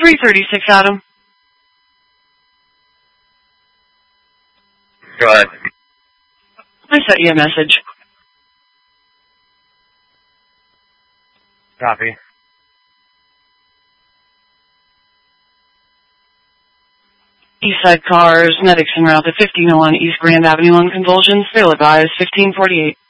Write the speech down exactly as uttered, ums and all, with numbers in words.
three thirty-six, Adam. Go ahead. I sent you a message. Copy. Eastside cars, medics en route to fifteen oh one East Grand Avenue on convulsions. Fail advised, fifteen forty-eight.